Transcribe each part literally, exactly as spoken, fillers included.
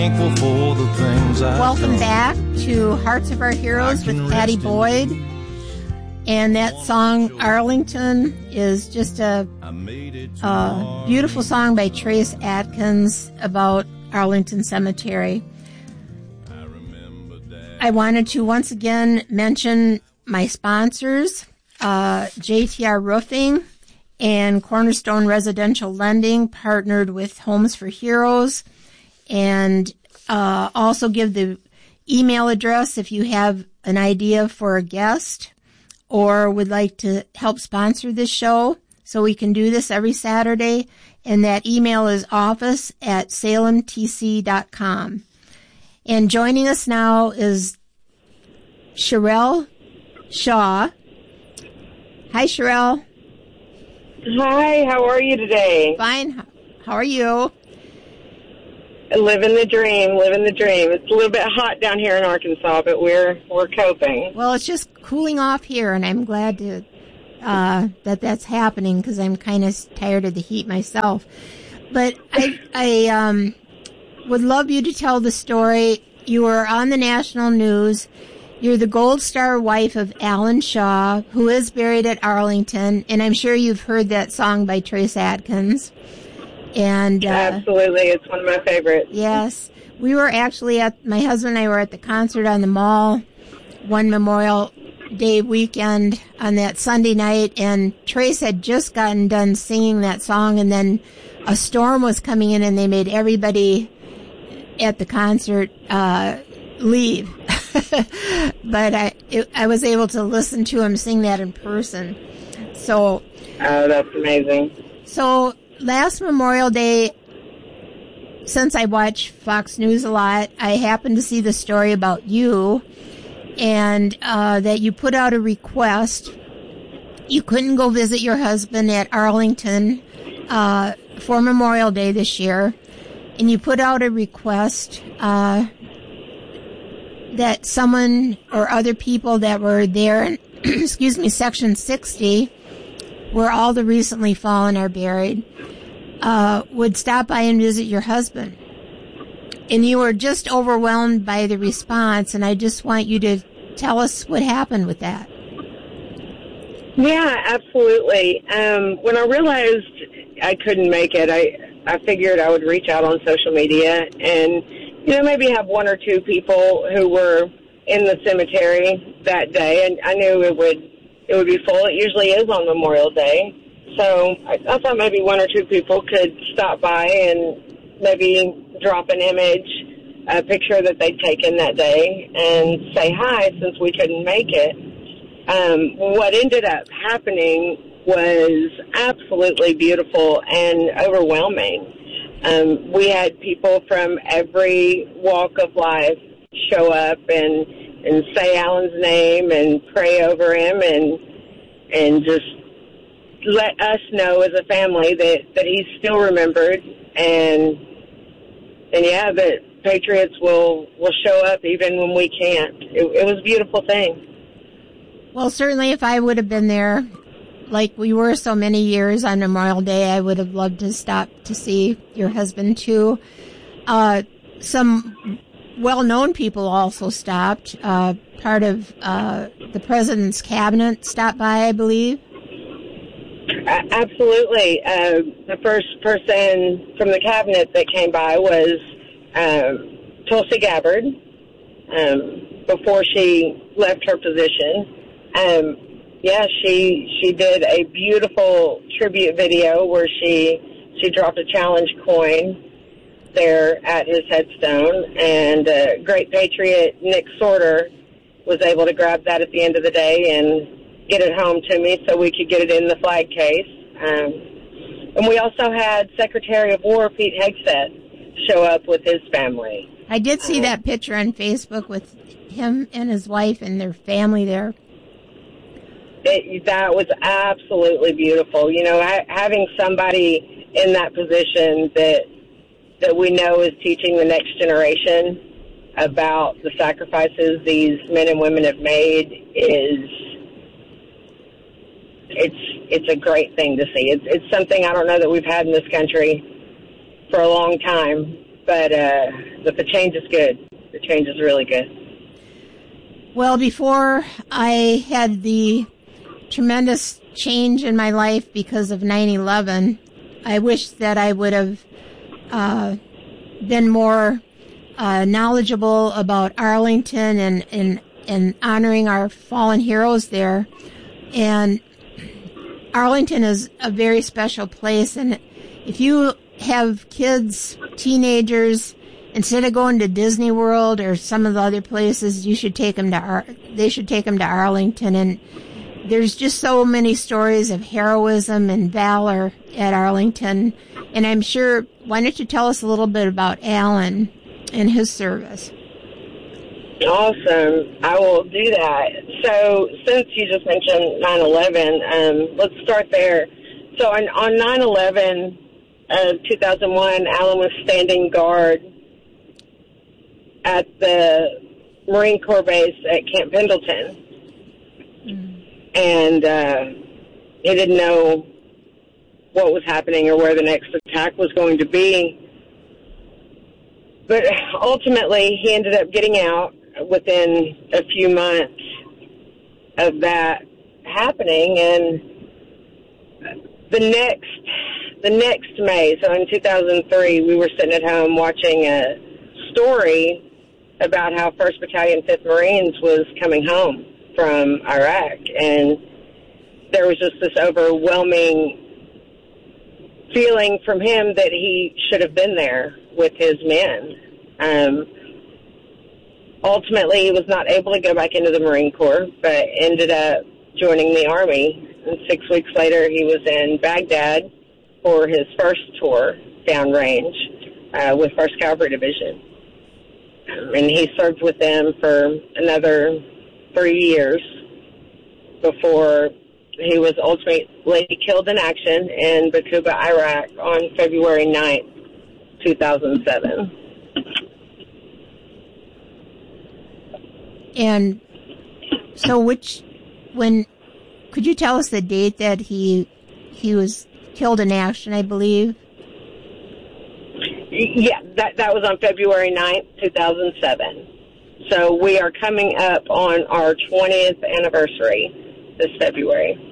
Thankful for the things I've Welcome done. back to Hearts of Our Heroes with Patty Boyd. And that song, Arlington, is just a, a beautiful song by Trace Adkins about Arlington Cemetery. I wanted to once again mention my sponsors, uh, J T R Roofing and Cornerstone Residential Lending, partnered with Homes for Heroes. And uh, also give the email address if you have an idea for a guest or would like to help sponsor this show so we can do this every Saturday. And that email is office at salem t c dot com. And joining us now is Sherelle Shaw. Hi, Sherelle. Hi, how are you today? Fine. How are you? Living the dream, living the dream. It's a little bit hot down here in Arkansas, but we're we're coping. Well, it's just cooling off here, and I'm glad to uh, that that's happening because I'm kind of tired of the heat myself. But I I um, would love you to tell the story. You were on the national news. You're the Gold Star wife of Alan Shaw, who is buried at Arlington, and I'm sure you've heard that song by Trace Adkins. And uh, absolutely, it's one of my favorites. Yes, we were actually at my husband and I were at the concert on the mall one Memorial Day weekend on that Sunday night, and Trace had just gotten done singing that song, and then a storm was coming in, and they made everybody at the concert uh, leave. But I it, I was able to listen to him sing that in person. So, oh, that's amazing. So. Last Memorial Day, since I watch Fox News a lot, I happened to see the story about you and uh, that you put out a request. You couldn't go visit your husband at Arlington uh, for Memorial Day this year, and you put out a request uh, that someone or other people that were there in, excuse me, Section sixty, where all the recently fallen are buried, uh, would stop by and visit your husband. And you were just overwhelmed by the response, and I just want you to tell us what happened with that. Yeah, absolutely. Um, when I realized I couldn't make it, I, I figured I would reach out on social media and, you know, maybe have one or two people who were in the cemetery that day, and I knew it would it would be full. It usually is on Memorial Day. So I, I thought maybe one or two people could stop by and maybe drop an image, a picture that they'd taken that day, and say hi since we couldn't make it. Um, what ended up happening was absolutely beautiful and overwhelming. Um, we had people from every walk of life show up and, and say Alan's name and pray over him and and just let us know as a family that, that he's still remembered, and and yeah, that Patriots will, will show up even when we can't. It, it was a beautiful thing. Well, certainly if I would have been there, like we were so many years on Memorial Day, I would have loved to stop to see your husband too. Uh, some well-known people also stopped. Uh, part of uh, the president's cabinet stopped by, I believe. Uh, absolutely. Uh, the first person from the cabinet that came by was um, Tulsi Gabbard um, before she left her position. Um, yeah, she she did a beautiful tribute video where she she dropped a challenge coin there at his headstone, and uh, great patriot Nick Sorter was able to grab that at the end of the day and get it home to me so we could get it in the flag case. Um, and we also had Secretary of War Pete Hegseth show up with his family. I did see um, that picture on Facebook with him and his wife and their family there. It, that was absolutely beautiful. You know, ha- having somebody in that position that that we know is teaching the next generation about the sacrifices these men and women have made is it's it's a great thing to see. It's it's something I don't know that we've had in this country for a long time, but uh, but the change is good. The change is really good. Well, before I had the tremendous change in my life because of nine eleven, I wish that I would have uh, been more uh, knowledgeable about Arlington and, and, and honoring our fallen heroes there. And Arlington is a very special place, and if you have kids, teenagers, instead of going to Disney World or some of the other places, you should take them to Ar- they should take them to Arlington. And there's just so many stories of heroism and valor at Arlington. And I'm sure, why don't you tell us a little bit about Alan and his service? Awesome. I will do that. So since you just mentioned nine eleven, um, let's start there. So on, on nine eleven of two thousand one, Alan was standing guard at the Marine Corps base at Camp Pendleton. Mm. And uh, he didn't know what was happening or where the next attack was going to be. But ultimately, he ended up getting out within a few months of that happening. And the next the next May, so in two thousand three, we were sitting at home watching a story about how first Battalion, fifth Marines was coming home from Iraq. And there was just this overwhelming feeling from him that he should have been there with his men. Um, ultimately, he was not able to go back into the Marine Corps, but ended up joining the Army. And six weeks later, he was in Baghdad for his first tour downrange uh, with first Cavalry Division. Um, and he served with them for another three years before he was ultimately killed in action in Bakuba, Iraq on February ninth, two thousand seven. And so which, when, could you tell us the date that he he was killed in action, I believe? Yeah, that, that was on February ninth, two thousand seven. So we are coming up on our twentieth anniversary this February.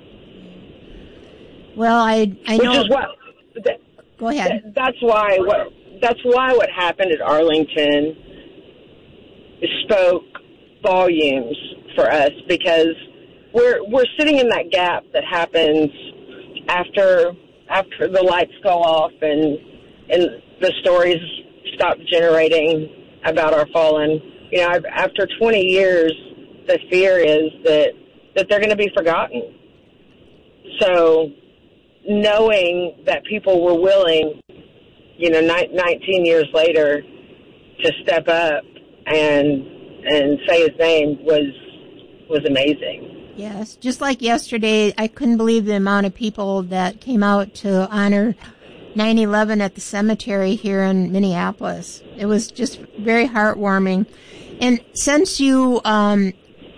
Well, I I know. Which is what, that, Go ahead. That, that's why what that's why what happened at Arlington spoke volumes for us, because we're we're sitting in that gap that happens after after the lights go off and and the stories stop generating about our fallen. You know, after twenty years, the fear is that that they're going to be forgotten. So, knowing that people were willing, you know, ni- nineteen years later, to step up and and say his name was was amazing. Yes, just like yesterday, I couldn't believe the amount of people that came out to honor nine eleven at the cemetery here in Minneapolis. It was just very heartwarming. And since you um,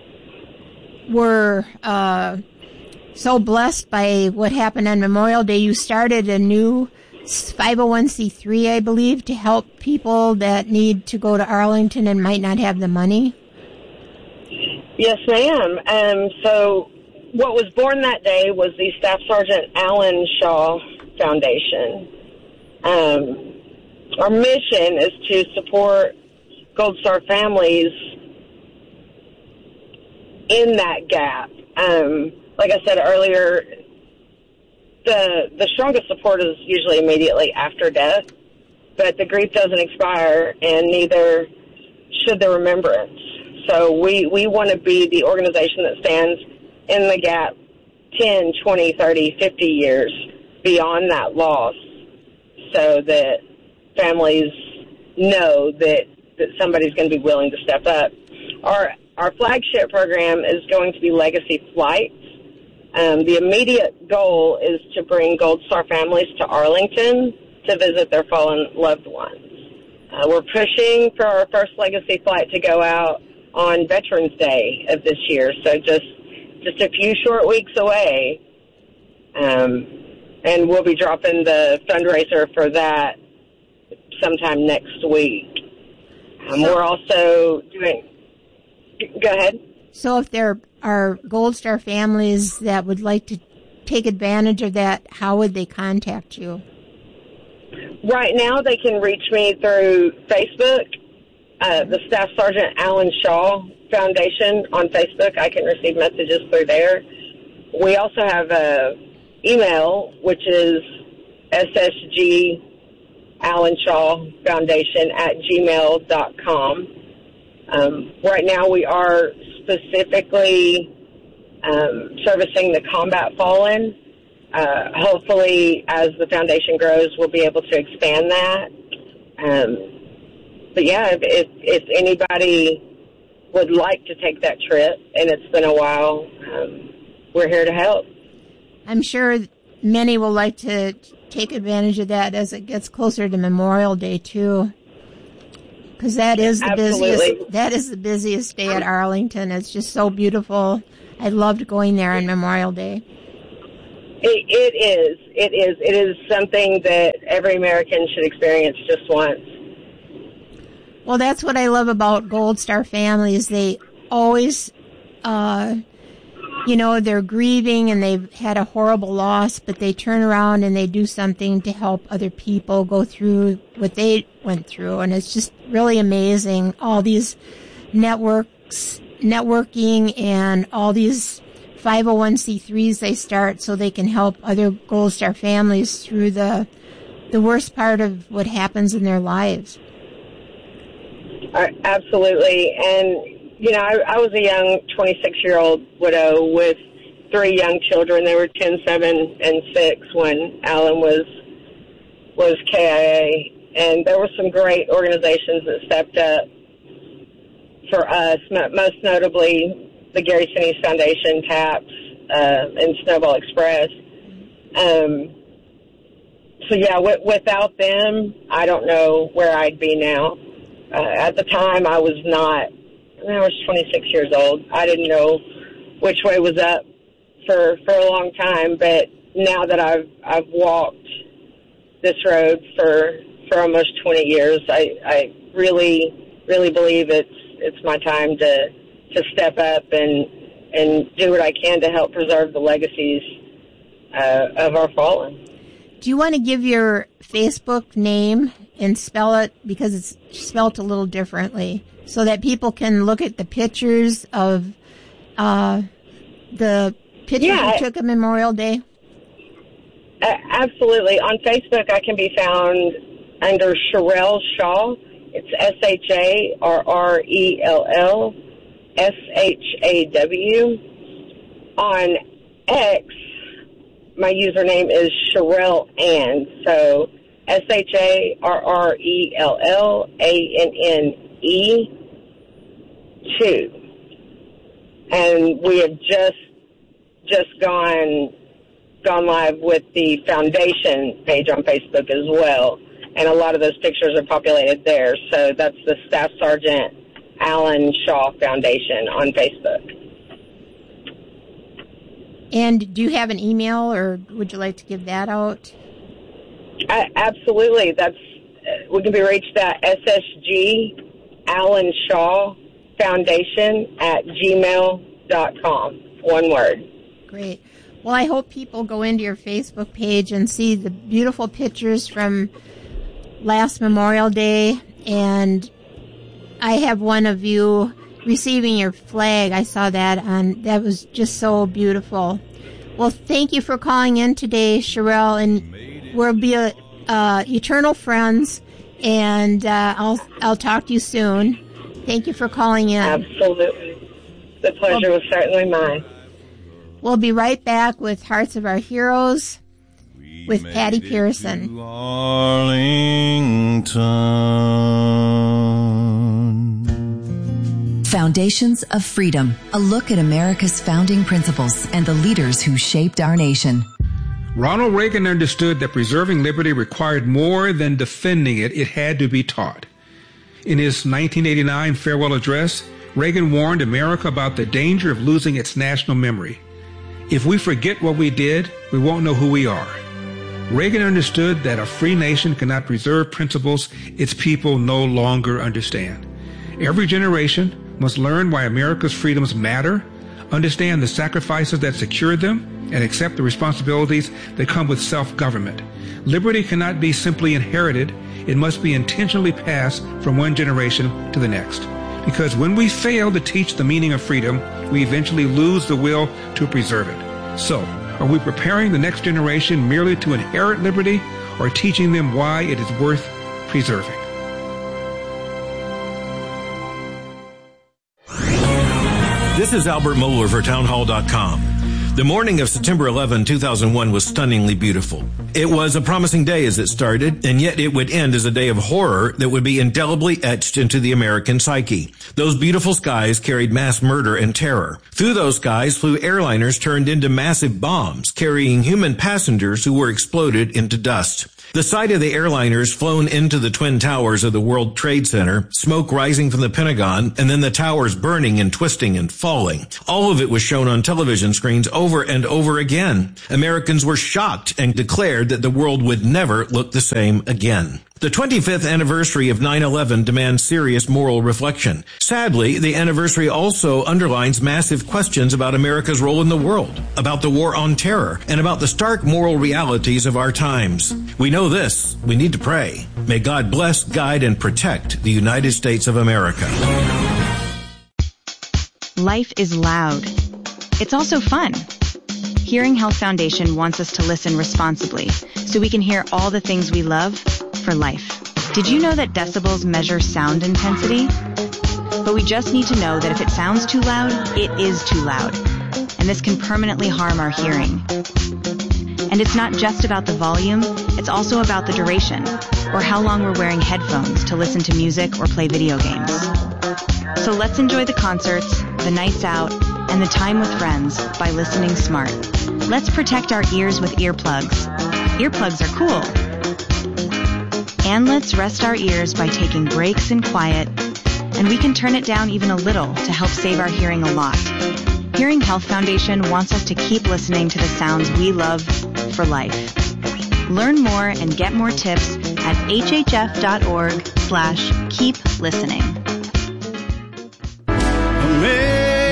were uh, so blessed by what happened on Memorial Day, you started a new five oh one c three, I believe, to help people that need to go to Arlington and might not have the money. Yes, ma'am. Um, so what was born that day was the Staff Sergeant Alan Shaw Foundation. Um, our mission is to support Gold Star families in that gap. Um, like I said earlier, the the strongest support is usually immediately after death, but the grief doesn't expire, and neither should the remembrance. So we, we want to be the organization that stands in the gap ten, twenty, thirty, fifty years beyond that loss, so that families know that, that somebody's going to be willing to step up. Our our flagship program is going to be Legacy Flights. Um, the immediate goal is to bring Gold Star families to Arlington to visit their fallen loved ones. Uh, we're pushing for our first Legacy flight to go out on Veterans Day of this year, so just just a few short weeks away. Um, and we'll be dropping the fundraiser for that sometime next week. Um, So- we're also doing. Go ahead. So if there are Gold Star families that would like to take advantage of that, how would they contact you? Right now, they can reach me through Facebook, uh, the Staff Sergeant Alan Shaw Foundation on Facebook. I can receive messages through there. We also have a email, which is S S G Alan Shaw Foundation at gmail dot com. Um, right now, we are specifically um, servicing the combat fallen. Uh, hopefully, as the foundation grows, we'll be able to expand that. Um, but yeah, if, if, if anybody would like to take that trip, and it's been a while, um, we're here to help. I'm sure many will like to take advantage of that as it gets closer to Memorial Day too, because that is the Absolutely. busiest. That is the busiest day at Arlington. It's just so beautiful. I loved going there on Memorial Day. It, it is. It is. It is something that every American should experience just once. Well, that's what I love about Gold Star families. They always, uh, you know, they're grieving and they've had a horrible loss, but they turn around and they do something to help other people go through what they went through. And it's just really amazing. All these networks, networking and all these five oh one c threes they start so they can help other Gold Star families through the, the worst part of what happens in their lives. Uh, absolutely. And, you know, I, I was a young twenty-six-year-old widow with three young children. They were ten, seven, and six when Alan was was K I A. And there were some great organizations that stepped up for us, most notably the Gary Sinise Foundation, TAPS, uh, and Snowball Express. Um, so, yeah, w- without them, I don't know where I'd be now. Uh, at the time, I was not, I was twenty-six years old. I didn't know which way was up for, for a long time, but now that I've, I've walked this road for, for almost twenty years, I, I really, really believe it's, it's my time to, to step up and, and do what I can to help preserve the legacies, uh, of our fallen. Do you want to give your Facebook name and spell it, because it's spelled a little differently, so that people can look at the pictures of uh, the pictures Yeah. you took at Memorial Day? Uh, absolutely. On Facebook, I can be found under Sharrell Shaw. It's S H A R R E L L S H A W. On X, my username is Sharrell Ann. So S H A R R E L L A N N E two. And we have just just gone gone live with the foundation page on Facebook as well. And a lot of those pictures are populated there. So that's the Staff Sergeant Alan Shaw Foundation on Facebook. And do you have an email, or would you like to give that out? I, absolutely. That's uh, we can be reached at S S G Alan Shaw Foundation at gmail dot com. One word. Great. Well, I hope people go into your Facebook page and see the beautiful pictures from last Memorial Day. And I have one of you receiving your flag. I saw that on, that was just so beautiful. Well, thank you for calling in today, Sharrell, and we'll be uh, uh, eternal friends, and uh, I'll I'll talk to you soon. Thank you for calling in. Absolutely. The pleasure well, was certainly mine. We'll be right back with Hearts of Our Heroes with Patty Pearson. Arlington. Foundations of Freedom, a look at America's founding principles and the leaders who shaped our nation. Ronald Reagan understood that preserving liberty required more than defending it, it had to be taught. In his nineteen eighty-nine farewell address, Reagan warned America about the danger of losing its national memory. If we forget what we did, we won't know who we are. Reagan understood that a free nation cannot preserve principles its people no longer understand. Every generation must learn why America's freedoms matter, understand the sacrifices that secured them, and accept the responsibilities that come with self-government. Liberty cannot be simply inherited. It must be intentionally passed from one generation to the next. Because when we fail to teach the meaning of freedom, we eventually lose the will to preserve it. So, are we preparing the next generation merely to inherit liberty, or teaching them why it is worth preserving? This is Albert Mohler for townhall dot com. The morning of September eleventh, two thousand one was stunningly beautiful. It was a promising day as it started, and yet it would end as a day of horror that would be indelibly etched into the American psyche. Those beautiful skies carried mass murder and terror. Through those skies flew airliners turned into massive bombs, carrying human passengers who were exploded into dust. The sight of the airliners flown into the Twin Towers of the World Trade Center, smoke rising from the Pentagon, and then the towers burning and twisting and falling. All of it was shown on television screens over and over again. Americans were shocked and declared that the world would never look the same again. The twenty-fifth anniversary of nine eleven demands serious moral reflection. Sadly, the anniversary also underlines massive questions about America's role in the world, about the war on terror, and about the stark moral realities of our times. We know this. We need to pray. May God bless, guide, and protect the United States of America. Life is loud. It's also fun. Hearing Health Foundation wants us to listen responsibly so we can hear all the things we love for life. Did you know that decibels measure sound intensity? But we just need to know that if it sounds too loud, it is too loud. And this can permanently harm our hearing. And it's not just about the volume, it's also about the duration, or how long we're wearing headphones to listen to music or play video games. So let's enjoy the concerts, the nights out, and the time with friends by listening smart. Let's protect our ears with earplugs. Earplugs are cool. And let's rest our ears by taking breaks in quiet, and we can turn it down even a little to help save our hearing a lot. Hearing Health Foundation wants us to keep listening to the sounds we love for life. Learn more and get more tips at hhf.org slash keep listening. America,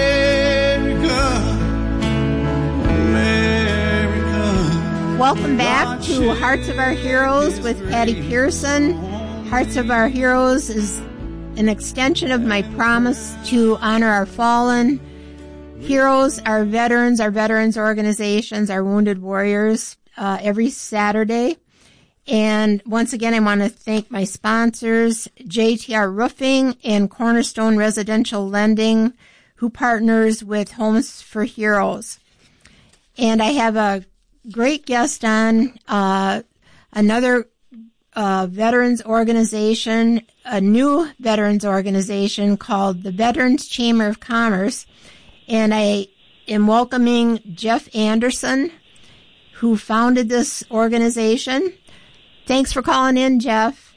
America. Welcome back to Hearts of Our Heroes with Patty Pearson. Hearts of Our Heroes is an extension of my promise to honor our fallen heroes, our veterans, our veterans organizations, our wounded warriors, uh, every Saturday. And once again, I want to thank my sponsors, J T R Roofing and Cornerstone Residential Lending, who partners with Homes for Heroes. And I have a great guest on, uh, another uh, veterans organization, a new veterans organization called the Veterans Chamber of Commerce. And I am welcoming Jeff Anderson, who founded this organization. Thanks for calling in, Jeff.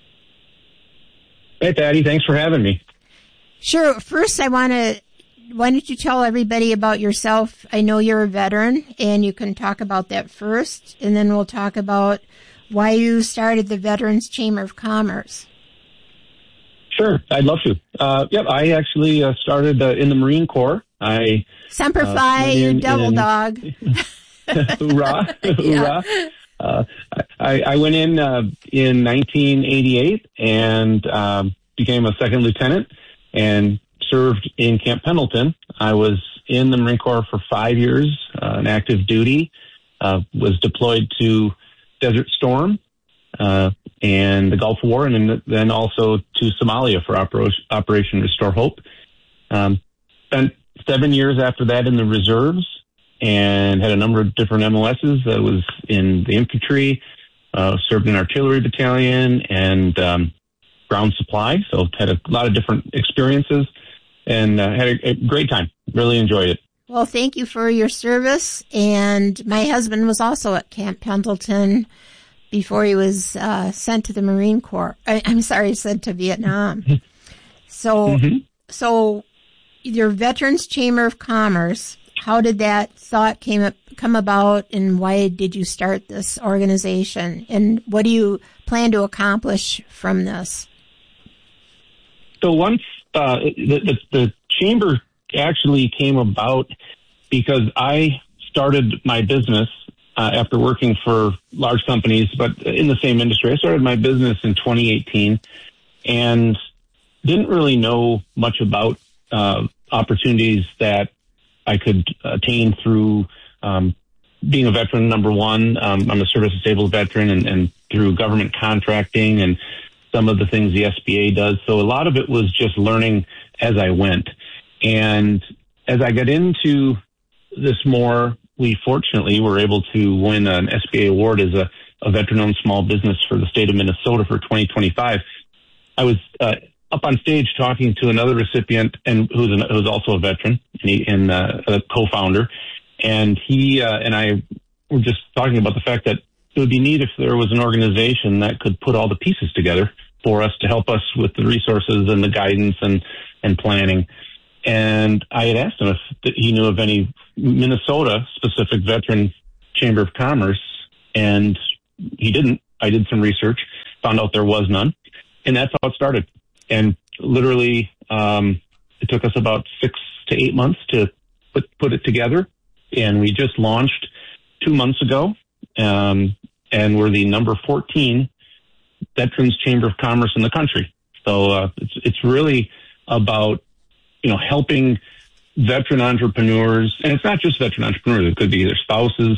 Hey, Patty. Thanks for having me. Sure. First, I want to, why don't you tell everybody about yourself? I know you're a veteran, and you can talk about that first, and then we'll talk about why you started the Veterans Chamber of Commerce. Sure. I'd love to. Uh, yep. I actually uh, started uh, in the Marine Corps. I Semper uh, Fi, you in, double in, dog. Hoorah. Hoorah. Yeah. Uh, I, I went in uh, in nineteen eighty-eight and um, became a second lieutenant and served in Camp Pendleton. I was in the Marine Corps for five years, uh, in active duty, uh, was deployed to Desert Storm uh, and the Gulf War, and then, then also to Somalia for Operation, Operation Restore Hope. Um, spent seven years after that in the reserves, and had a number of different M O S's. I was in the infantry, uh, served in artillery battalion and um, ground supply. So had a lot of different experiences and uh, had a, a great time. Really enjoyed it. Well, thank you for your service. And my husband was also at Camp Pendleton before he was uh, sent to the Marine Corps. I, I'm sorry, sent to Vietnam. So, mm-hmm. so your Veterans Chamber of Commerce. how did that thought came up, come about, and why did you start this organization? And what do you plan to accomplish from this? So once uh, the, the, the chamber actually came about because I started my business uh, after working for large companies, but in the same industry. I started my business in twenty eighteen and didn't really know much about uh, opportunities that I could attain through um, being a veteran, number one. Um, I'm a service-disabled veteran, and, and through government contracting and some of the things the S B A does. So a lot of it was just learning as I went. And as I got into this more, we fortunately were able to win an S B A award as a, a veteran-owned small business for the state of Minnesota for twenty twenty-five. I was uh, up on stage talking to another recipient, and who's, an, who's also a veteran and, he, and uh, a co-founder, and he uh, and I were just talking about the fact that it would be neat if there was an organization that could put all the pieces together for us to help us with the resources and the guidance and, and planning. And I had asked him if he knew of any Minnesota-specific veteran chamber of commerce, and he didn't. I did some research, found out there was none, and that's how it started. And literally, um, it took us about six to eight months to put put it together, and we just launched two months ago, um, and we're the number fourteen Veterans Chamber of Commerce in the country. So uh, it's it's really about, you know, helping veteran entrepreneurs, and it's not just veteran entrepreneurs. It could be their spouses,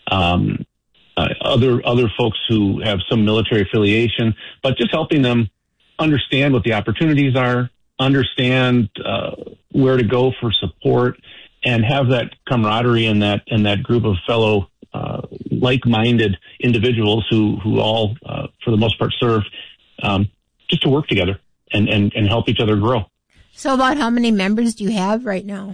um, uh, other other folks who have some military affiliation, but just helping them understand what the opportunities are, understand uh, where to go for support, and have that camaraderie and that and that group of fellow uh, like-minded individuals who who all, uh, for the most part, serve um, just to work together and, and, and help each other grow. So about how many members do you have right now?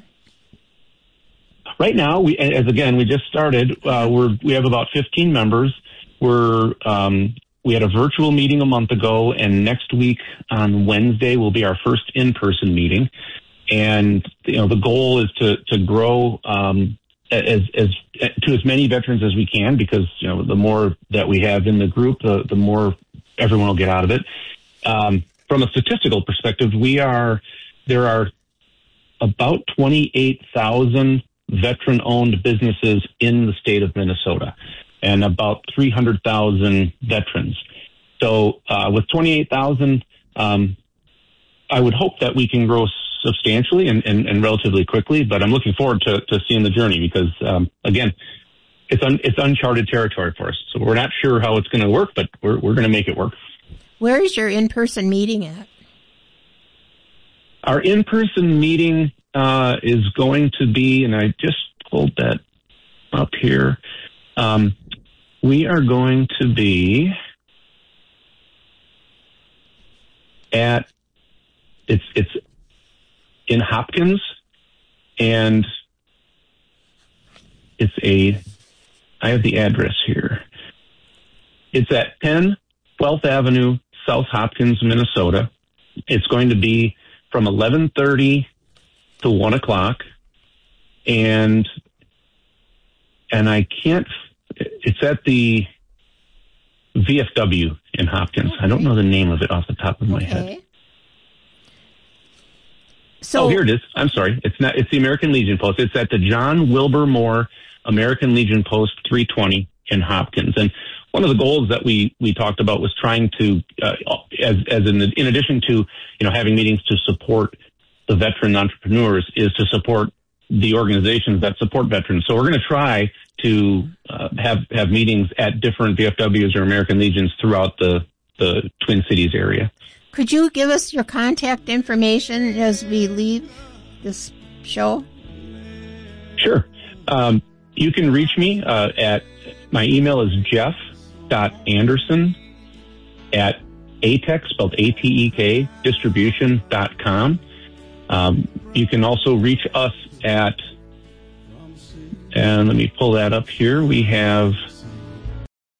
Right now, we, as again, we just started, uh, we're, we have about fifteen members. We're, um, we had a virtual meeting a month ago, and next week on Wednesday will be our first in-person meeting. And, you know, the goal is to, to grow, um, as, as, to as many veterans as we can, because, you know, the more that we have in the group, the, the more everyone will get out of it. Um, from a statistical perspective, we are, there are about twenty-eight thousand veteran-owned businesses in the state of Minnesota, and about three hundred thousand veterans. So uh, with twenty-eight thousand, um, I would hope that we can grow substantially and, and, and relatively quickly, but I'm looking forward to, to seeing the journey because, um, again, it's un, it's uncharted territory for us. So we're not sure how it's going to work, but we're we're going to make it work. Where is your in-person meeting at? Our in-person meeting uh, is going to be, and I just pulled that up here, um, we are going to be at, it's it's in Hopkins, and it's a, I have the address here. It's at ten twelfth Avenue, South Hopkins, Minnesota. It's going to be from eleven thirty to one o'clock, and and I can't, it's at the V F W in Hopkins. Okay. I don't know the name of it off the top of my okay. head. So, oh, here it is. I'm sorry. It's not, it's the American Legion Post. It's at the John Wilbur Moore American Legion Post three twenty in Hopkins. And one of the goals that we, we talked about was trying to, uh, as, as in, in addition to, you know, having meetings to support the veteran entrepreneurs, is to support the organizations that support veterans. So we're going to try to uh, have, have meetings at different V F Ws or American Legions throughout the, the Twin Cities area. Could you give us your contact information as we leave this show? Sure. Um, you can reach me uh, at, my email is jeff.anderson at atek, spelled A T E K, distribution dot com. Um, you can also reach us at, and let me pull that up here, we have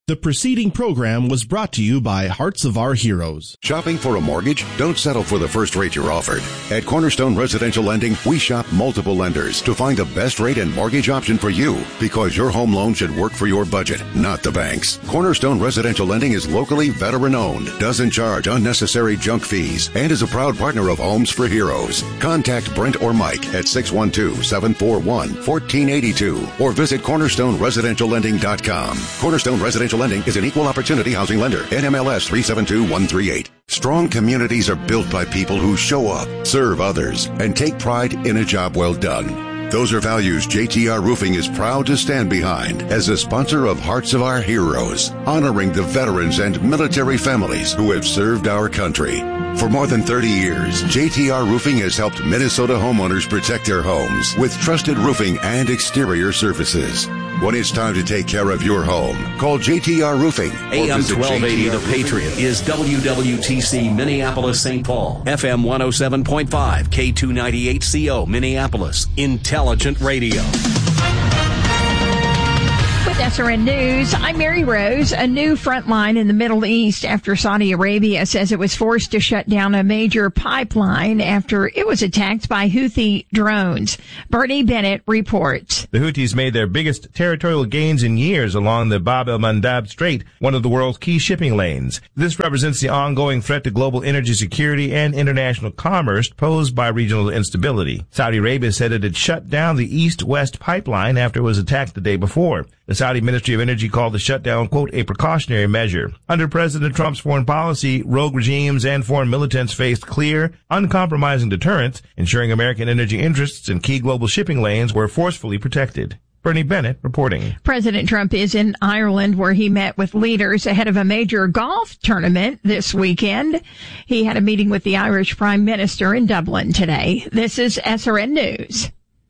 The preceding program was brought to you by Hearts of Our Heroes. Shopping for a mortgage? Don't settle for the first rate you're offered. At Cornerstone Residential Lending, we shop multiple lenders to find the best rate and mortgage option for you, because your home loan should work for your budget, not the bank's. Cornerstone Residential Lending is locally veteran-owned, doesn't charge unnecessary junk fees, and is a proud partner of Homes for Heroes. Contact Brent or Mike at six one two, seven four one, one four eight two or visit cornerstone residential lending dot com. Cornerstone Residential Lending is an equal opportunity housing lender. N M L S three seven two one three eight. Strong communities are built by people who show up, serve others, and take pride in a job well done. Those are values J T R Roofing is proud to stand behind as a sponsor of Hearts of Our Heroes, honoring the veterans and military families who have served our country. For more than thirty years, J T R Roofing has helped Minnesota homeowners protect their homes with trusted roofing and exterior services. When it's time to take care of your home, call J T R Roofing. A M twelve eighty The Patriot is W W T C Minneapolis Saint Paul, F M one oh seven point five, K two ninety-eight C O Minneapolis, Intelligent Radio. With S R N News, I'm Mary Rose. A new front line in the Middle East after Saudi Arabia says it was forced to shut down a major pipeline after it was attacked by Houthi drones. Bernie Bennett reports. The Houthis made their biggest territorial gains in years along the Bab el-Mandab Strait, one of the world's key shipping lanes. This represents the ongoing threat to global energy security and international commerce posed by regional instability. Saudi Arabia said it had shut down the east-west pipeline after it was attacked the day before. The Saudi Ministry of Energy called the shutdown, quote, a precautionary measure. Under President Trump's foreign policy, rogue regimes and foreign militants faced clear, uncompromising deterrence, ensuring American energy interests in key global shipping lanes were forcefully protected. Bernie Bennett reporting. President Trump is in Ireland, where he met with leaders ahead of a major golf tournament this weekend. He had a meeting with the Irish Prime Minister in Dublin today. This is S R N News.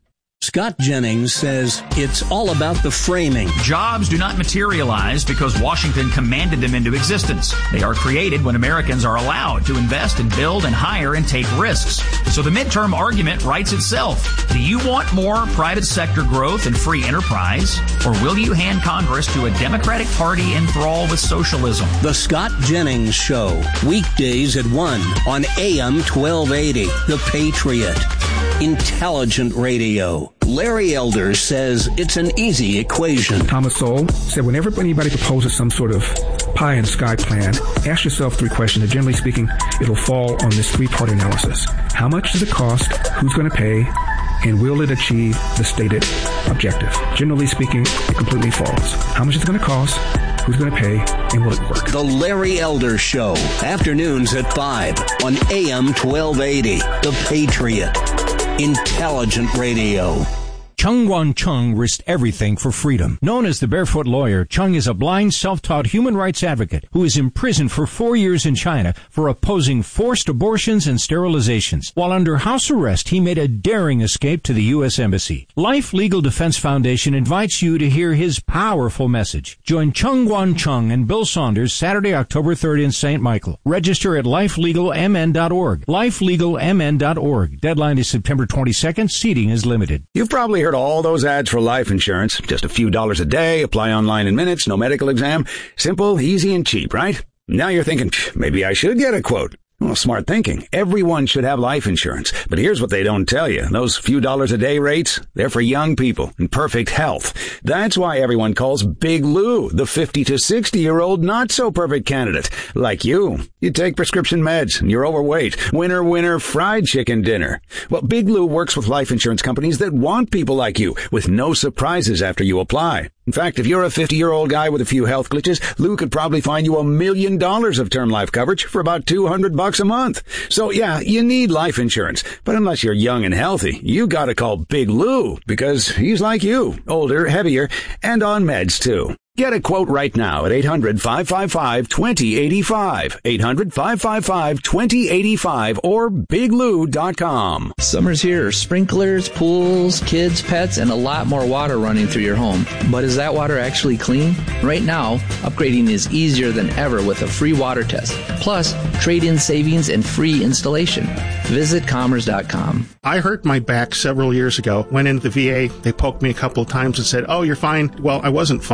Scott Jennings says it's all about the framing. Jobs do not materialize because Washington commanded them into existence. They are created when Americans are allowed to invest and build and hire and take risks. So the midterm argument writes itself. Do you want more private sector growth and free enterprise? Or will you hand Congress to a Democratic Party enthralled with socialism? The Scott Jennings Show, weekdays at one on A M twelve eighty, The Patriot. Intelligent Radio. Larry Elder says it's an easy equation. Thomas Sowell said whenever anybody proposes some sort of pie in the sky plan, ask yourself three questions, and generally speaking, it'll fall on this three-part analysis. How much does it cost? Who's going to pay? And will it achieve the stated objective? Generally speaking, it completely falls. How much is it going to cost? Who's going to pay? And will it work? The Larry Elder Show, afternoons at five on A M twelve eighty, The Patriot. Intelligent Radio. Chung Wan-chung risked everything for freedom. Known as the Barefoot Lawyer, Chung is a blind, self-taught human rights advocate who is imprisoned for four years in China for opposing forced abortions and sterilizations. While under house arrest, he made a daring escape to the U S Embassy. Life Legal Defense Foundation invites you to hear his powerful message. Join Chung Wan-chung and Bill Saunders Saturday, October third in Saint Michael. Register at life legal m n dot org. life legal m n dot org. Deadline is September twenty-second. Seating is limited. You've probably heard all those ads for life insurance. Just a few dollars a day, apply online in minutes, no medical exam. Simple, easy, and cheap, right? Now you're thinking, maybe I should get a quote. Well, smart thinking. Everyone should have life insurance. But here's what they don't tell you. Those few dollars a day rates, they're for young people in perfect health. That's why everyone calls Big Lou the fifty to sixty year old not so perfect candidate. Like you. You take prescription meds and you're overweight. Winner, winner, fried chicken dinner. Well, Big Lou works with life insurance companies that want people like you with no surprises after you apply. In fact, if you're a fifty-year-old guy with a few health glitches, Lou could probably find you a million dollars of term life coverage for about two hundred bucks a month. So yeah, you need life insurance. But unless you're young and healthy, you gotta call Big Lou because he's like you, older, heavier, and on meds too. Get a quote right now at eight hundred, five five five, two oh eight five, eight hundred, five five five, two oh eight five, or big lou dot com. Summer's here. Sprinklers, pools, kids, pets, and a lot more water running through your home. But is that water actually clean? Right now, upgrading is easier than ever with a free water test. Plus, trade-in savings and free installation. Visit commerce dot com. I hurt my back several years ago. Went into the V A. They poked me a couple of times and said, oh, you're fine. Well, I wasn't fine. And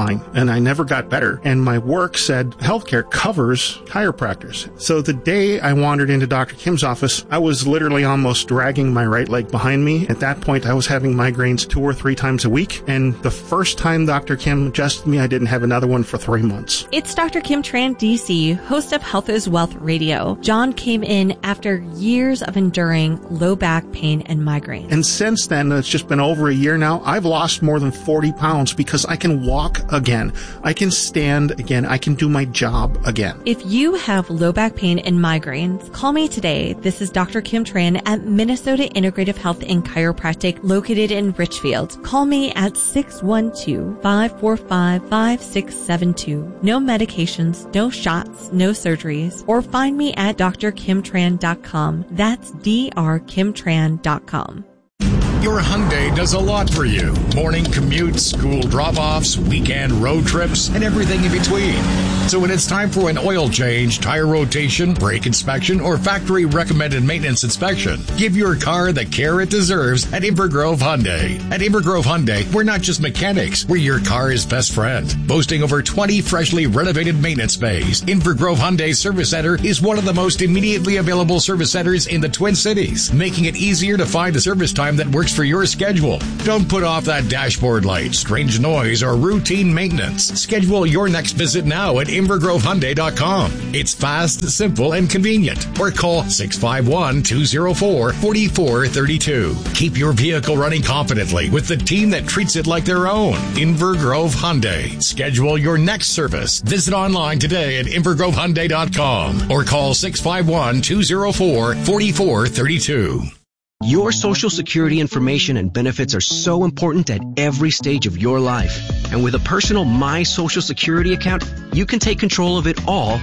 I never got better. And my work said healthcare covers chiropractors. So the day I wandered into Doctor Kim's office, I was literally almost dragging my right leg behind me. At that point, I was having migraines two or three times a week. And the first time Doctor Kim adjusted me, I didn't have another one for three months. It's Doctor Kim Tran, D C, host of Health is Wealth Radio. John came in after years of enduring low back pain and migraines. And since then, it's just been over a year now, I've lost more than forty pounds because I can walk again. I can stand again. I can do my job again. If you have low back pain and migraines, call me today. This is Doctor Kim Tran at Minnesota Integrative Health and Chiropractic located in Richfield. Call me at six one two, five four five, five six seven two. No medications, no shots, no surgeries, or find me at d r kim tran dot com. That's d r kim tran dot com. Your Hyundai does a lot for you. Morning commutes, school drop-offs, weekend road trips, and everything in between. So when it's time for an oil change, tire rotation, brake inspection, or factory recommended maintenance inspection, give your car the care it deserves at Invergrove Hyundai. At Invergrove Hyundai, we're not just mechanics, we're your car's best friend. Boasting over twenty freshly renovated maintenance bays, Invergrove Hyundai Service Center is one of the most immediately available service centers in the Twin Cities, making it easier to find a service time that works for your schedule. Don't put off that dashboard light, strange noise, or routine maintenance. Schedule your next visit now at invergrove hyundai dot com. It's fast, simple, and convenient. Or call six five one, two zero four, four four three two. Keep your vehicle running confidently with the team that treats it like their own. Invergrove Hyundai. Schedule your next service. Visit online today at invergrove hyundai dot com or call six five one, two zero four, four four three two. Your Social Security information and benefits are so important at every stage of your life. And with a personal My Social Security account, you can take control of it all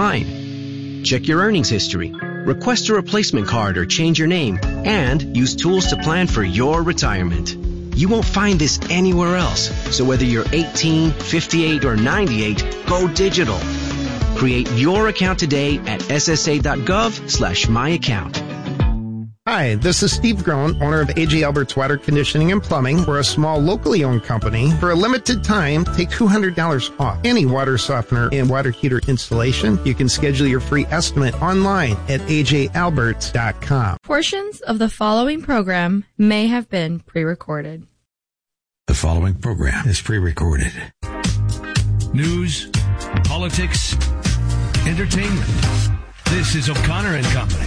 online. Check your earnings history, request a replacement card or change your name, and use tools to plan for your retirement. You won't find this anywhere else. So whether you're eighteen, fifty-eight, or ninety-eight, go digital. Create your account today at ssa.gov slash my account. Hi, this is Steve Groen, owner of A J Albert's Water Conditioning and Plumbing. We're a small, locally owned company. For a limited time, take two hundred dollars off any water softener and water heater installation. You can schedule your free estimate online at a j alberts dot com. Portions of the following program may have been pre-recorded. The following program is pre-recorded. News, politics, entertainment. This is O'Connor and Company.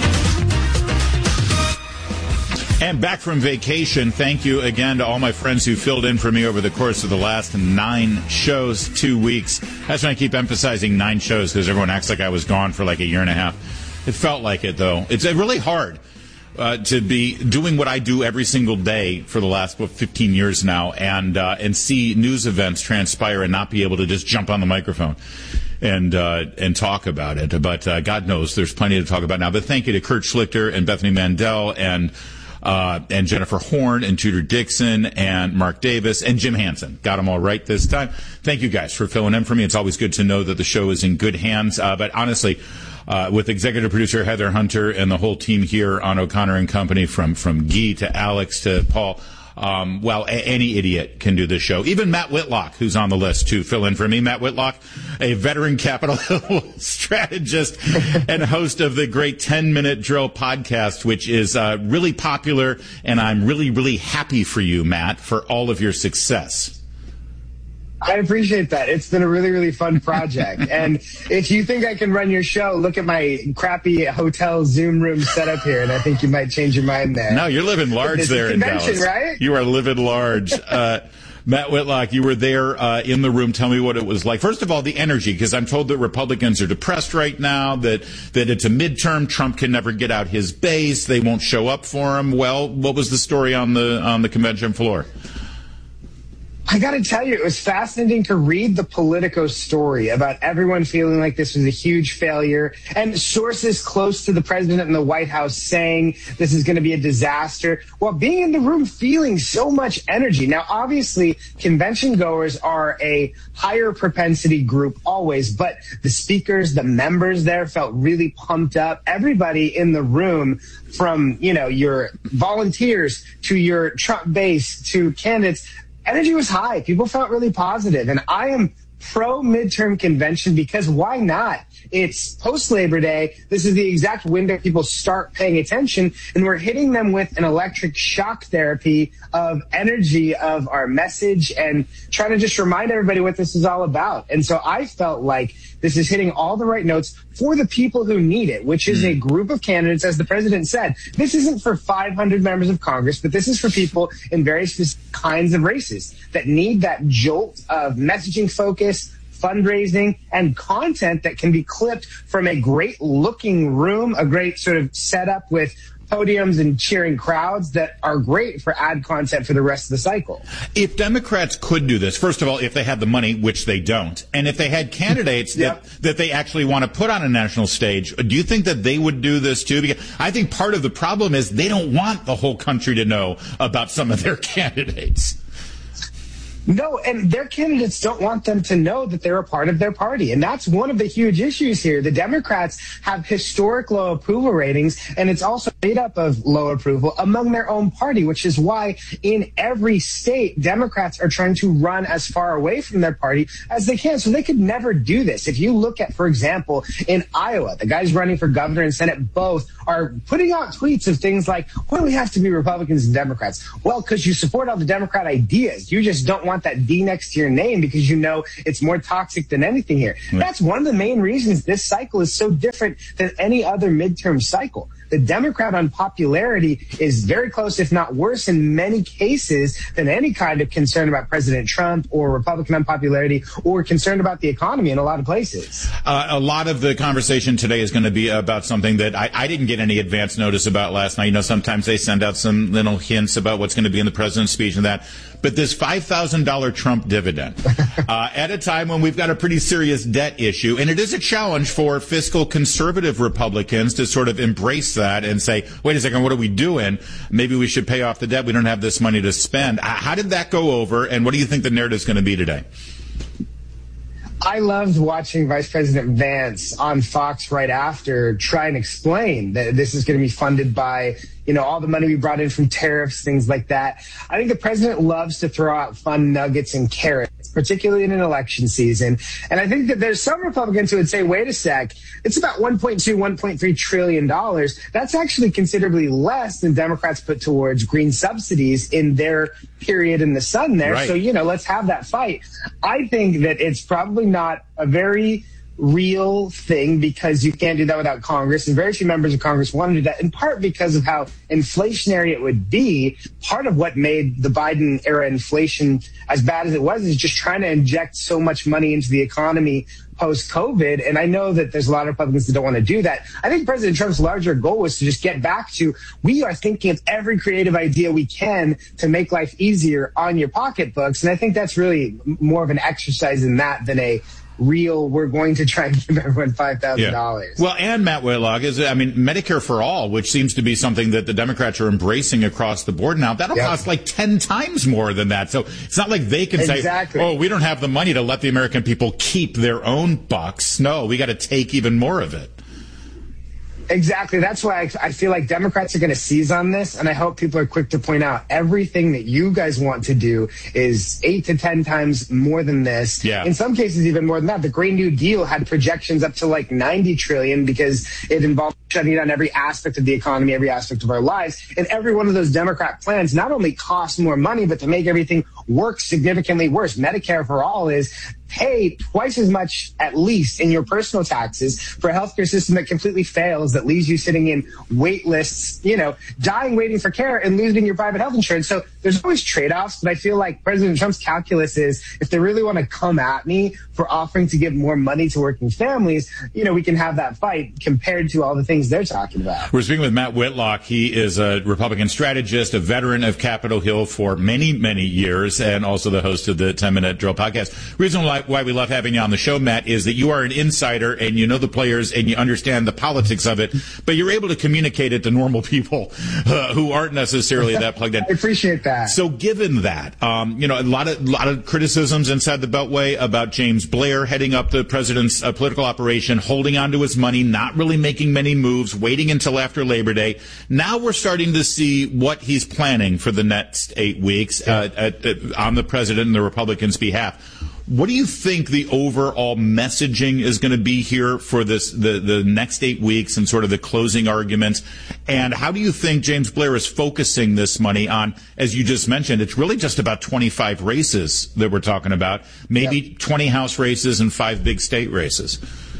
And back from vacation, thank you again to all my friends who filled in for me over the course of the last nine shows, two weeks. That's why I keep emphasizing nine shows, because everyone acts like I was gone for like a year and a half. It felt like it, though. It's really hard uh, to be doing what I do every single day for the last, what, fifteen years now, and uh, and see news events transpire and not be able to just jump on the microphone and uh, and talk about it. But uh, God knows there's plenty to talk about now. But thank you to Kurt Schlichter and Bethany Mandel and Uh, and Jennifer Horn and Tudor Dixon and Mark Davis and Jim Hansen. Got them all right this time. Thank you guys for filling in for me. It's always good to know that the show is in good hands. Uh, but honestly, uh, with executive producer Heather Hunter and the whole team here on O'Connor and Company, from, from Guy to Alex to Paul, Um, well, a- any idiot can do this show. Even Matt Whitlock, who's on the list to fill in for me. Matt Whitlock, a veteran Capitol Hill strategist and host of the great ten-Minute Drill podcast, which is uh, really popular, and I'm really, really happy for you, Matt, for all of your success. I appreciate that. It's been a really, really fun project. And if you think I can run your show, look at my crappy hotel Zoom room setup here, and I think you might change your mind there. No, you're living large It's there a in convention, Dallas. right? You are living large. Uh, Matt Whitlock, you were there uh, in the room. Tell me what it was like. First of all, the energy, because I'm told that Republicans are depressed right now, that, that it's a midterm. Trump can never get out his base. They won't show up for him. Well, what was the story on the on the convention floor? I got to tell you, it was fascinating to read the Politico story about everyone feeling like this was a huge failure, and sources close to the president and the White House saying this is going to be a disaster, while being in the room feeling so much energy. Now, obviously, convention goers are a higher propensity group always, but the speakers, the members there felt really pumped up. Everybody in the room, from, you know, your volunteers to your Trump base to candidates, energy was high. People felt really positive. And I am pro midterm convention because why not? It's post Labor Day. This is the exact window people start paying attention, and we're hitting them with an electric shock therapy of energy of our message and trying to just remind everybody what this is all about. And so I felt like this is hitting all the right notes for the people who need it, which is a group of candidates, as the president said. This isn't for five hundred members of Congress, but this is for people in very specific kinds of races that need that jolt of messaging focus, fundraising, and content that can be clipped from a great looking room, a great sort of setup with podiums and cheering crowds that are great for ad content for the rest of the cycle. If Democrats could do this, first of all, if they had the money, which they don't, and if they had candidates yep. that, that they actually want to put on a national stage, do you think that they would do this too? Because I think part of the problem is they don't want the whole country to know about some of their candidates. No, and their candidates don't want them to know that they're a part of their party. And that's one of the huge issues here. The Democrats have historic low approval ratings, and it's also made up of low approval among their own party, which is why in every state, Democrats are trying to run as far away from their party as they can. So they could never do this. If you look at, for example, in Iowa, the guys running for governor and Senate both are putting out tweets of things like, why do we have to be Republicans and Democrats? Well, because you support all the Democrat ideas. You just don't want that D next to your name because you know it's more toxic than anything here. Right. That's one of the main reasons this cycle is so different than any other midterm cycle. The Democrat unpopularity is very close, if not worse, in many cases than any kind of concern about President Trump or Republican unpopularity or concern about the economy in a lot of places. Uh, a lot of the conversation today is going to be about something that I, I didn't get any advance notice about last night. You know, sometimes they send out some little hints about what's going to be in the president's speech and that. But this five thousand dollars Trump dividend, uh, at a time when we've got a pretty serious debt issue, and it is a challenge for fiscal conservative Republicans to sort of embrace that and say, wait a second, what are we doing? Maybe we should pay off the debt. We don't have this money to spend. How did that go over, and what do you think the narrative is going to be today? I loved watching Vice President Vance on Fox right after try and explain that this is going to be funded by, you know, all the money we brought in from tariffs, things like that. I think the president loves to throw out fun nuggets and carrots, particularly in an election season. And I think that there's some Republicans who would say, wait a sec, it's about one point two, one point three trillion dollars. That's actually considerably less than Democrats put towards green subsidies in their period in the sun there. Right. So, you know, let's have that fight. I think that it's probably not a very real thing because you can't do that without Congress, and very few members of Congress want to do that, in part because of how inflationary it would be. Part of what made the Biden era inflation as bad as it was is just trying to inject so much money into the economy post-COVID. And I know that there's a lot of Republicans that don't want to do that. I think President Trump's larger goal was to just get back to, we are thinking of every creative idea we can to make life easier on your pocketbooks. And I think that's really more of an exercise in that than a real, we're going to try and give everyone five thousand dollars. Yeah. Well, and Matt Whitlock is, I mean, Medicare for All, which seems to be something that the Democrats are embracing across the board now, that'll yep. cost like ten times more than that. So it's not like they can exactly. say, oh, we don't have the money to let the American people keep their own bucks. No, we got to take even more of it. Exactly. That's why I, I feel like Democrats are going to seize on this. And I hope people are quick to point out everything that you guys want to do is eight to ten times more than this. Yeah. In some cases, even more than that. The Green New Deal had projections up to like ninety trillion because it involved shutting down every aspect of the economy, every aspect of our lives. And every one of those Democrat plans not only costs more money, but to make everything work significantly worse. Medicare for All is pay twice as much, at least, in your personal taxes for a healthcare system that completely fails, that leaves you sitting in wait lists, you know, dying waiting for care and losing your private health insurance. So there's always trade-offs, but I feel like President Trump's calculus is if they really want to come at me for offering to give more money to working families, you know, we can have that fight compared to all the things they're talking about. We're speaking with Matt Whitlock. He is a Republican strategist, a veteran of Capitol Hill for many, many years, and also the host of the ten minute Drill podcast. Reason why what, why we love having you on the show, Matt, is that you are an insider and you know the players and you understand the politics of it, but you're able to communicate it to normal people uh, who aren't necessarily that plugged in. I appreciate that. So given that, um, you know, a lot of, lot of criticisms inside the Beltway about James Blair heading up the president's uh, political operation, holding on to his money, not really making many moves, waiting until after Labor Day. Now we're starting to see what he's planning for the next eight weeks uh, at, at, on the president and the Republicans' behalf. What do you think the overall messaging is going to be here for this the, the next eight weeks and sort of the closing arguments? And how do you think James Blair is focusing this money on? As you just mentioned, it's really just about twenty-five races that we're talking about, maybe yep. twenty House races and five big state races.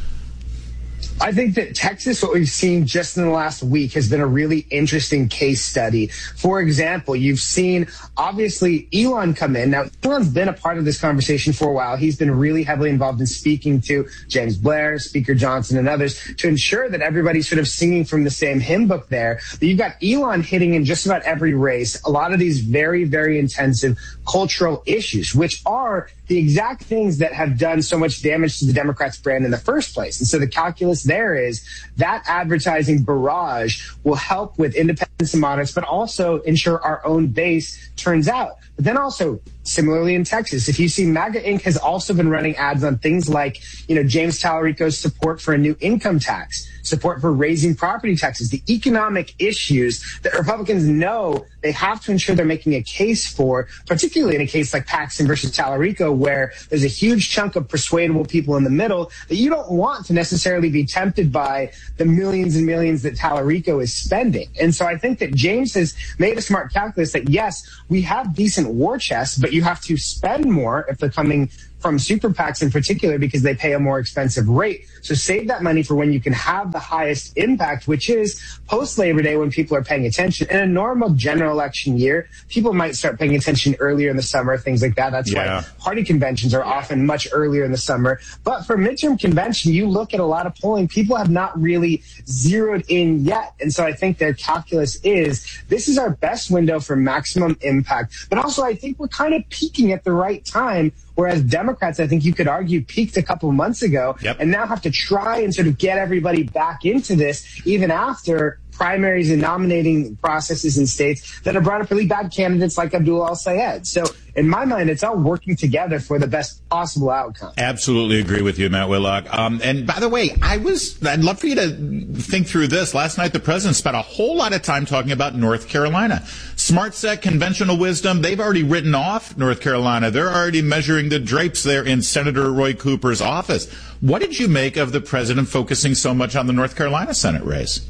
I think that Texas, what we've seen just in the last week, has been a really interesting case study. For example, you've seen, obviously, Elon come in. Now, Elon's been a part of this conversation for a while. He's been really heavily involved in speaking to James Blair, Speaker Johnson, and others to ensure that everybody's sort of singing from the same hymn book there. But you've got Elon hitting in just about every race a lot of these very, very intensive cultural issues, which are the exact things that have done so much damage to the Democrats' brand in the first place. And so the calculus there is that advertising barrage will help with independents and moderates, but also ensure our own base turns out. But then also, similarly in Texas, if you see MAGA Incorporated has also been running ads on things like, you know, James Tallarico's support for a new income tax, support for raising property taxes, the economic issues that Republicans know they have to ensure they're making a case for, particularly in a case like Paxton versus Tallarico, where there's a huge chunk of persuadable people in the middle that you don't want to necessarily be tempted by the millions and millions that Tallarico is spending. And so I think that James has made a smart calculus that, yes, we have decent war chests, but you have to spend more if they're coming from super PACs in particular because they pay a more expensive rate. So save that money for when you can have the highest impact, which is post-Labor Day when people are paying attention. In a normal general election year, people might start paying attention earlier in the summer, things like that. That's yeah. why party conventions are often much earlier in the summer. But for midterm convention, you look at a lot of polling, people have not really zeroed in yet. And so I think their calculus is this is our best window for maximum impact. But also I think we're kind of peaking at the right time. Whereas Democrats, I think you could argue, peaked a couple of months ago yep. and now have to try and sort of get everybody back into this even after primaries and nominating processes in states that have brought up really bad candidates like Abdul El-Sayed. So in my mind, it's all working together for the best possible outcome. Absolutely agree with you, Matt Whitlock. Um, and by the way, I was, I'd love for you to think through this. Last night, the president spent a whole lot of time talking about North Carolina. Smart set, conventional wisdom. They've already written off North Carolina. They're already measuring the drapes there in Senator Roy Cooper's office. What did you make of the president focusing so much on the North Carolina Senate race?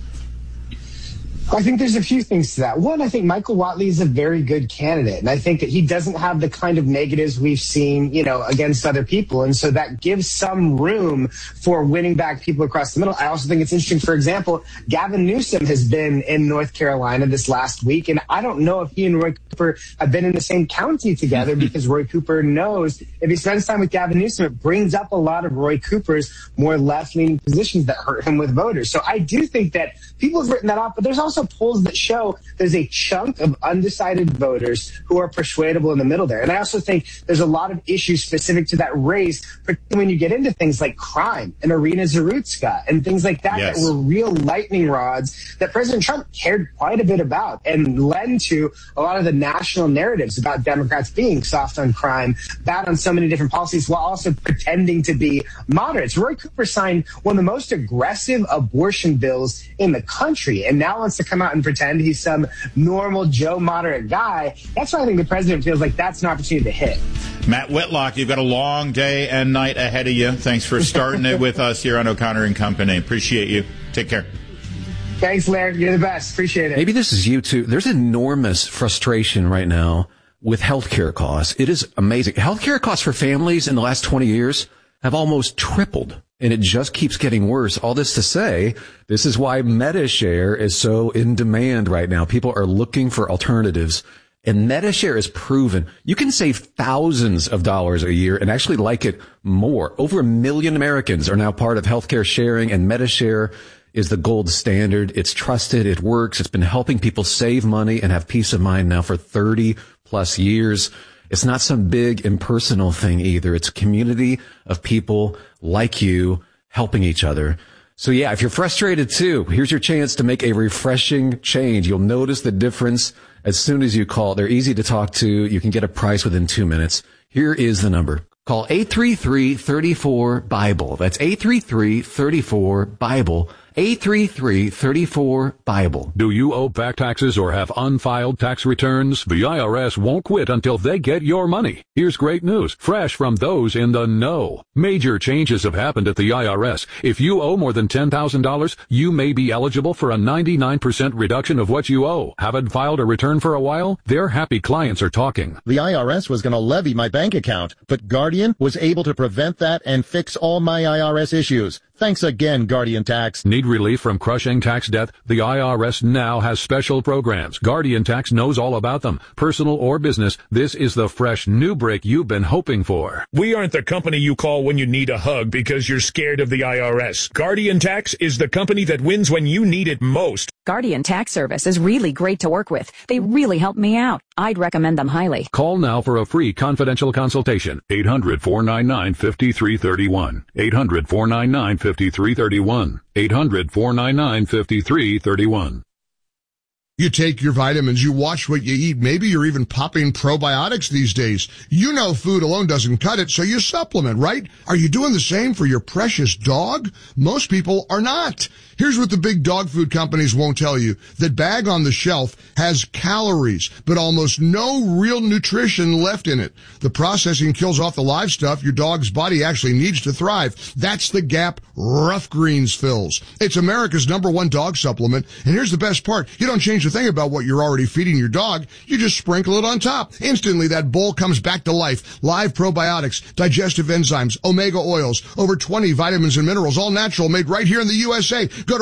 I think there's a few things to that. One, I think Michael Whatley is a very good candidate, and I think that he doesn't have the kind of negatives we've seen, you know, against other people, and so that gives some room for winning back people across the middle. I also think it's interesting, for example, Gavin Newsom has been in North Carolina this last week, and I don't know if he and Roy Cooper have been in the same county together because Roy Cooper knows if he spends time with Gavin Newsom, it brings up a lot of Roy Cooper's more left-leaning positions that hurt him with voters. So I do think that people have written that off, but there's also polls that show there's a chunk of undecided voters who are persuadable in the middle there. And I also think there's a lot of issues specific to that race, particularly when you get into things like crime and Irina Zarutska and things like that, yes. that were real lightning rods that President Trump cared quite a bit about and led to a lot of the national narratives about Democrats being soft on crime, bad on so many different policies, while also pretending to be moderates. Roy Cooper signed one of the most aggressive abortion bills in the country and now wants to come out and pretend he's some normal Joe moderate guy. That's why I think the president feels like that's an opportunity to hit. Matt Whitlock, you've got a long day and night ahead of you. Thanks for starting it with us here on O'Connor and Company. Appreciate you. Take care. Thanks, Larry. You're the best. Appreciate it. Maybe this is you too. There's enormous frustration right now with healthcare costs. It is amazing. Healthcare costs for families in the last twenty years have almost tripled. And it just keeps getting worse. All this to say, this is why MediShare is so in demand right now. People are looking for alternatives. And MediShare is proven you can save thousands of dollars a year and actually like it more. Over a million Americans are now part of healthcare sharing, and MediShare is the gold standard. It's trusted. It works. It's been helping people save money and have peace of mind now for thirty plus years. It's not some big impersonal thing either. It's a community of people like you helping each other. So yeah, if you're frustrated too, here's your chance to make a refreshing change. You'll notice the difference as soon as you call. They're easy to talk to. You can get a price within two minutes. Here is the number. Call eight three three, three four, BIBLE. That's eight three three, three four, BIBLE. eight three three, three four, BIBLE. Do you owe back taxes or have unfiled tax returns? The I R S won't quit until they get your money. Here's great news, fresh from those in the know. Major changes have happened at the I R S. If you owe more than ten thousand dollars, you may be eligible for a ninety-nine percent reduction of what you owe. Haven't filed a return for a while? Their happy clients are talking. The I R S was going to levy my bank account, but Guardian was able to prevent that and fix all my I R S issues. Thanks again, Guardian Tax. Need relief from crushing tax debt? The I R S now has special programs. Guardian Tax knows all about them. Personal or business, this is the fresh new break you've been hoping for. We aren't the company you call when you need a hug because you're scared of the I R S. Guardian Tax is the company that wins when you need it most. Guardian Tax Service is really great to work with. They really helped me out. I'd recommend them highly. Call now for a free confidential consultation. eight hundred, four nine nine, five three three one. eight hundred, four nine nine, five three three one. eight hundred, four nine nine, five three three one. You take your vitamins, you watch what you eat. Maybe you're even popping probiotics these days. You know food alone doesn't cut it, so you supplement, right? Are you doing the same for your precious dog? Most people are not. Here's what the big dog food companies won't tell you. That bag on the shelf has calories, but almost no real nutrition left in it. The processing kills off the live stuff your dog's body actually needs to thrive. That's the gap Rough Greens fills. It's America's number one dog supplement, and here's the best part. You don't change a thing about what you're already feeding your dog. You just sprinkle it on top. Instantly, that bowl comes back to life. Live probiotics, digestive enzymes, omega oils, over twenty vitamins and minerals, all natural, made right here in the U S A. Go to